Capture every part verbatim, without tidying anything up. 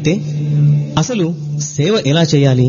అయితే అసలు సేవ ఎలా చేయాలి,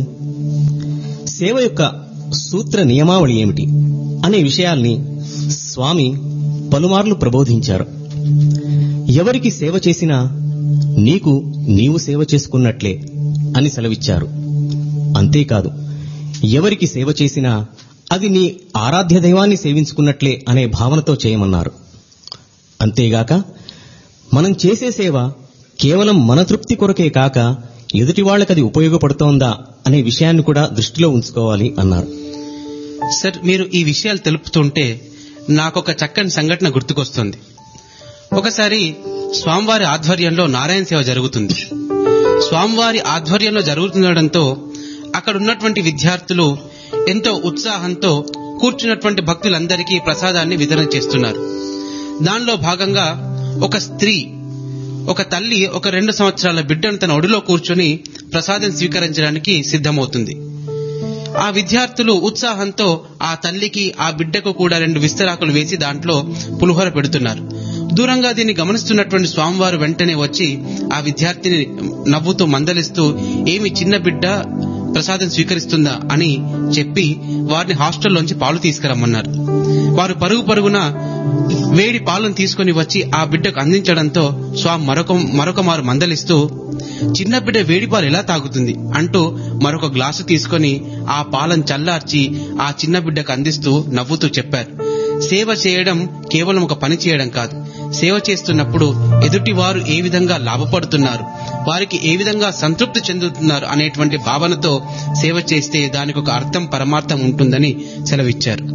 సేవ యొక్క సూత్ర నియమావళి ఏమిటి అనే విషయాల్ని స్వామి పలుమార్లు ప్రబోధించారు. ఎవరికి సేవ చేసినా నీకు నీవు సేవ చేసుకున్నట్లే అని సెలవిచ్చారు. అంతేకాదు, ఎవరికి సేవ చేసినా అది నీ ఆరాధ్య దైవాన్ని సేవించుకున్నట్లే అనే భావనతో చేయమన్నారు. అంతేగాక మనం చేసే సేవ కేవలం మన తృప్తి కొరకే కాక ఎదుటి వాళ్లకది ఉపయోగపడుతోందా అనే విషయాన్ని కూడా దృష్టిలో ఉంచుకోవాలి అన్నారు. సార్, మీరు ఈ విషయాలు తెలుపుతుంటే నాకొక చక్కని సంఘటన గుర్తుకొస్తుంది. ఒకసారి స్వామివారి ఆధ్వర్యంలో నారాయణ సేవ జరుగుతుంది. స్వామివారి ఆధ్వర్యంలో జరుగుతుండటంతో అక్కడ ఉన్నటువంటి విద్యార్థులు ఎంతో ఉత్సాహంతో కూర్చున్నటువంటి భక్తులందరికీ ప్రసాదాన్ని వితరణ చేస్తున్నారు. దానిలో భాగంగా ఒక స్త్రీ, ఒక తల్లి ఒక రెండు సంవత్సరాల బిడ్డను తన ఒడిలో కూర్చొని ప్రసాదం స్వీకరించడానికి సిద్ధమవుతుంది. ఆ విద్యార్థులు ఉత్సాహంతో ఆ తల్లికి ఆ బిడ్డకు కూడా రెండు విస్తరాకులు వేసి దాంట్లో పులిహోర పెడుతున్నారు. దూరంగా దీన్ని గమనిస్తున్నటువంటి స్వామివారు వెంటనే వచ్చి ఆ విద్యార్థిని నవ్వుతూ మందలిస్తూ, ఏమి చిన్న బిడ్డ ప్రసాదం స్వీకరిస్తుందా అని చెప్పి వారిని హాస్టల్లోంచి పాలు తీసుకురమ్మన్నారు. వారు పరుగు పరుగున వేడి పాలను తీసుకుని వచ్చి ఆ బిడ్డకు అందించడంతో స్వామి మరొక మరొక మారు మందలిస్తూ, చిన్న బిడ్డ వేడి పాలు ఎలా తాగుతుంది అంటూ మరొక గ్లాసు తీసుకుని ఆ పాలను చల్లార్చి ఆ చిన్న బిడ్డకు అందిస్తూ నవ్వుతూ చెప్పారు, సేవ చేయడం కేవలం ఒక పని చేయడం కాదు, సేవ చేస్తున్నప్పుడు ఎదుటి వారు ఏ విధంగా లాభపడుతున్నారు, వారికి ఏ విధంగా సంతృప్తి చెందుతున్నారు అనేటువంటి భావనతో సేవ చేస్తే దానికి ఒక అర్థం పరమార్థం ఉంటుందని సెలవిచ్చారు.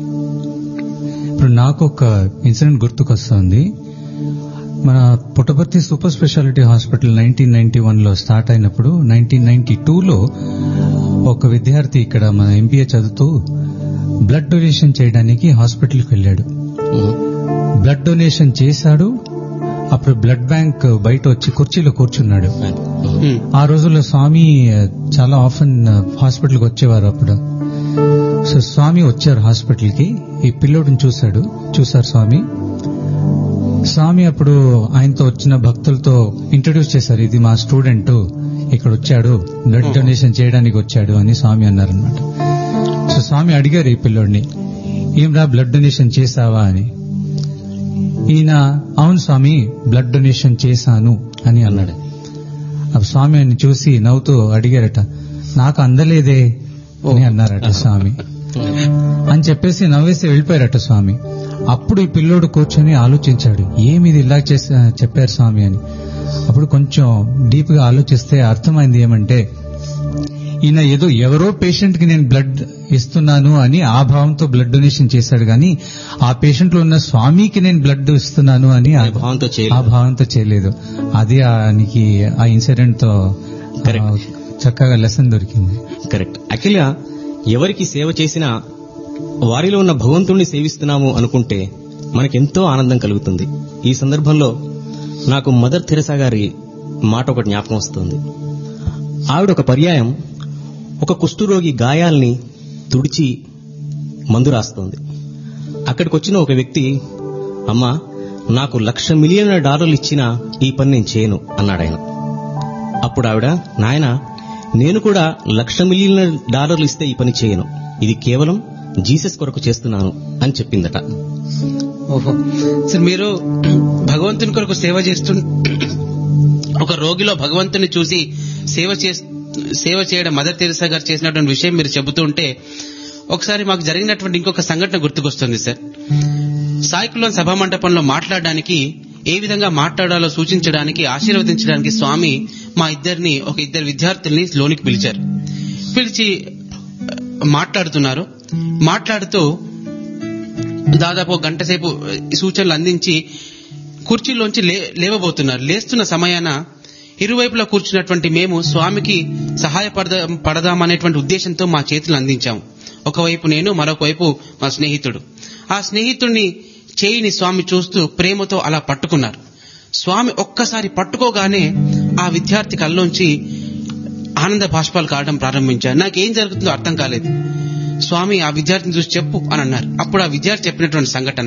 ఇప్పుడు నాకు ఒక ఇన్సిడెంట్ గుర్తుకొస్తుంది. మన Puttaparthi super speciality hospital nineteen ninety one లో స్టార్ట్ అయినప్పుడు నైన్టీన్ నైన్టీ టూ లో ఒక విద్యార్థి ఇక్కడ మన ఎంబీఏ చదువుతూ బ్లడ్ డొనేషన్ చేయడానికి హాస్పిటల్కి వెళ్ళాడు. బ్లడ్ డొనేషన్ చేశాడు. అప్పుడు బ్లడ్ బ్యాంక్ బయట వచ్చి కుర్చీలో కూర్చున్నాడు. ఆ రోజుల్లో స్వామి చాలా ఆఫెన్ హాస్పిటల్కి వచ్చేవారు. అప్పుడు సో స్వామి వచ్చారు హాస్పిటల్కి. ఈ పిల్లోడిని చూశాడు చూశారు స్వామి. స్వామి అప్పుడు ఆయనతో వచ్చిన భక్తులతో ఇంట్రడ్యూస్ చేశారు, ఇది మా స్టూడెంట్ ఇక్కడ వచ్చాడు, బ్లడ్ డొనేషన్ చేయడానికి వచ్చాడు అని స్వామి అన్నారనమాట. సో స్వామి అడిగారు ఈ పిల్లోడిని, ఏం రా బ్లడ్ డొనేషన్ చేశావా అని. ఈయన అవును స్వామి బ్లడ్ డొనేషన్ చేశాను అని అన్నాడు. అప్పుడు స్వామి ఆయన చూసి నవ్వుతూ అడిగారట, నాకు అందలేదే అని అన్నారట స్వామి. అని చెప్పేసి నవ్వేసి వెళ్ళిపోయారట స్వామి. అప్పుడు ఈ పిల్లోడు కూర్చొని ఆలోచించాడు, ఏమిది ఇలా చేసి చెప్పారు స్వామి అని. అప్పుడు కొంచెం డీప్ గా ఆలోచిస్తే అర్థమైంది ఏమంటే, ఈయన ఏదో ఎవరో పేషెంట్ కి నేను బ్లడ్ ఇస్తున్నాను అని ఆ భావంతో బ్లడ్ డొనేషన్ చేశాడు, కానీ ఆ పేషెంట్ లో ఉన్న స్వామికి నేను బ్లడ్ ఇస్తున్నాను అని ఆ భావంతో చేయలేదు. అది ఆయనకి ఆ ఇన్సిడెంట్ తో చక్కగా లెసన్ దొరికింది. కరెక్ట్. యాక్చువల్గా ఎవరికి సేవ చేసినా వారిలో ఉన్న భగవంతుణ్ణి సేవిస్తున్నాము అనుకుంటే మనకెంతో ఆనందం కలుగుతుంది. ఈ సందర్భంలో నాకు మదర్ తెరెసా గారి మాట ఒక జ్ఞాపకం వస్తుంది. ఆవిడ ఒక పర్యాయం ఒక కుష్ఠరోగి గాయాల్ని తుడిచి మందు రాస్తోంది. అక్కడికి వచ్చిన ఒక వ్యక్తి, అమ్మా నాకు లక్ష మిలియన్ల డాలర్లు ఇచ్చినా ఈ పని నేను చేయను అన్నాడు ఆయన. అప్పుడు ఆవిడ, నాయన నేను కూడా లక్ష మిలియన్ల డాలర్లు ఇస్తే ఈ పని చేయను, ఇది కేవలం జీసస్ కొరకు చేస్తున్నాను అని చెప్పిందట. ఓహో సార్, మీరు భగవంతుని కొరకు సేవ చేస్తు ఒక రోగిలో భగవంతుని చూసి సేవ చే సేవ చేయడం మదర్ తెరెసా గారు చేసినటువంటి విషయం మీరు చెబుతుంటే ఒకసారి మాకు జరిగినటువంటి ఇంకొక సంఘటన గుర్తుకొస్తుంది సార్. సాయికులం సభా మండపంలో మాట్లాడడానికి, ఏ విధంగా మాట్లాడాలో సూచించడానికి, ఆశీర్వదించడానికి స్వామి మా ఇద్దరిని ఒక ఇద్దరు విద్యార్థుల్ని లోనికి పిలిచారు. పిలిచి మాట్లాడుతున్నారు. మాట్లాడుతూ దాదాపు గంట సేపు సూచనలు అందించి కుర్చీలోంచి లేవబోతున్నారు. లేస్తున్న సమయాన ఇరువైపులా కూర్చున్నటువంటి మేము స్వామికి సహాయపడదా పడదామనేటువంటి ఉద్దేశంతో మా చేతులు అందించాము. ఒకవైపు నేను, మరొక వైపు మా స్నేహితుడు. ఆ స్నేహితుడిని చేయిని స్వామి చూస్తూ ప్రేమతో అలా పట్టుకున్నారు. స్వామి ఒక్కసారి పట్టుకోగానే ఆ విద్యార్థి కల్లోంచి ఆనంద బాష్పాలు కావడం ప్రారంభించారు. నాకేం జరుగుతుందో అర్థం కాలేదు. స్వామి ఆ విద్యార్థిని చూసి చెప్పు అని అన్నారు. అప్పుడు ఆ విద్యార్థి చెప్పినటువంటి సంఘటన,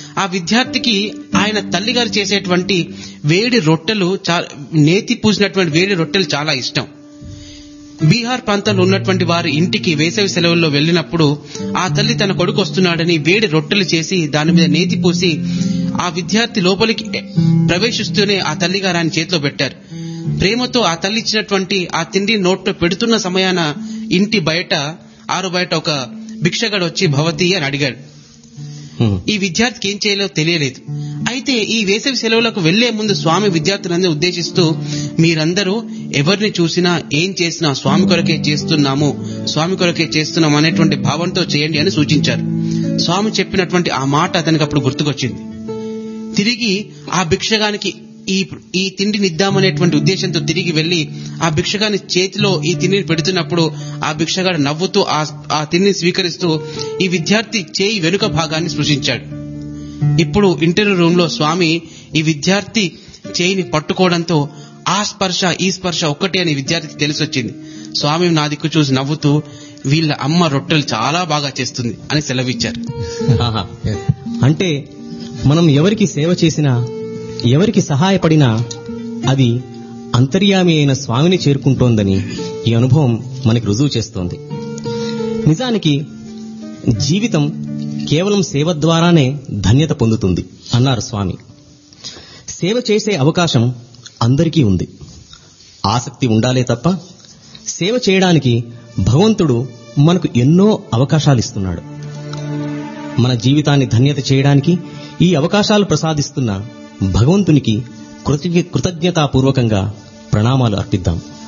ఆ విద్యార్థికి ఆయన తల్లిగారు చేసేటువంటి వేడి రొట్టెలు నేతి పూసినటువంటి వేడి రొట్టెలు చాలా ఇష్టం. బీహార్ ప్రాంతంలో ఉన్నటువంటి వారి ఇంటికి వేసవి సెలవుల్లో వెళ్ళినప్పుడు ఆ తల్లి తన కొడుకు వస్తున్నాడని వేడి రొట్టెలు చేసి దాని మీద నేతి పూసి ఆ విద్యార్థి లోపలికి ప్రవేశిస్తూనే ఆ తల్లిగారు ఆయన చేతిలో పెట్టారు. ప్రేమతో ఆ తల్లి ఇచ్చినటువంటి ఆ తిండి నోట్లో పెడుతున్న సమయాన ఇంటి బయట ఆరు బయట ఒక భిక్షగాడు వచ్చి భవతి అని అడిగాడు. ఈ విద్యార్థికి ఏం చేయాలో తెలియలేదు. అయితే ఈ వేసవి సెలవులకు వెళ్లే ముందు స్వామి విద్యార్థులందరూ ఉద్దేశిస్తూ మీరందరూ ఎవరిని చూసినా ఏం చేసినా స్వామి కొరకే చేస్తున్నాము స్వామి కొరకే చేస్తున్నాం అనేటువంటి భావంతో చేయండి అని సూచించారు. స్వామి చెప్పినటువంటి ఆ మాట అతనికి అప్పుడు గుర్తుకొచ్చింది. తిరిగి ఆ భిక్షగానికి ఈ ఈ తిండిని ఇద్దామనేటువంటి ఉద్దేశంతో తిరిగి వెళ్లి ఆ భిక్షగాని చేతిలో ఈ తిండిని పెడుతున్నప్పుడు ఆ భిక్షగాడు నవ్వుతూ ఆ తిండిని స్వీకరిస్తూ ఈ విద్యార్థి చేయి వెనుక భాగాన్ని స్పృశించాడు. ఇప్పుడు ఇంటర్వ్యూ రూమ్ లో స్వామి ఈ విద్యార్థి చేయిని పట్టుకోవడంతో ఆ స్పర్శ ఈ స్పర్శ ఒక్కటి అని విద్యార్థికి తెలిసొచ్చింది. స్వామి నా దిక్కు చూసి నవ్వుతూ వీళ్ళ అమ్మ రొట్టెలు చాలా బాగా చేస్తుంది అని సెలవిచ్చారు. అంటే మనం ఎవరికి సేవ చేసినా ఎవరికి సహాయపడినా అది అంతర్యామి అయిన స్వామిని చేరుకుంటోందని ఈ అనుభవం మనకి రుజువు చేస్తోంది. నిజానికి జీవితం కేవలం సేవ ద్వారానే ధన్యత పొందుతుంది అన్నారు స్వామి. సేవ చేసే అవకాశం అందరికీ ఉంది. ఆసక్తి ఉండాలే తప్ప సేవ చేయడానికి భగవంతుడు మనకు ఎన్నో అవకాశాలు ఇస్తున్నాడు. మన జీవితాన్ని ధన్యత చేయడానికి ఈ అవకాశాలు ప్రసాదిస్తున్న భగవంతునికి కృతజ్ఞతాపూర్వకంగా ప్రణామాలు అర్పిద్దాం.